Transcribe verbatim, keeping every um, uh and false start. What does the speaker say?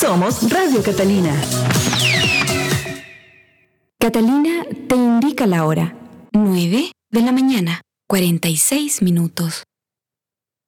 Somos Radio Catalina. Catalina te indica la hora. nueve de la mañana, cuarenta y seis minutos.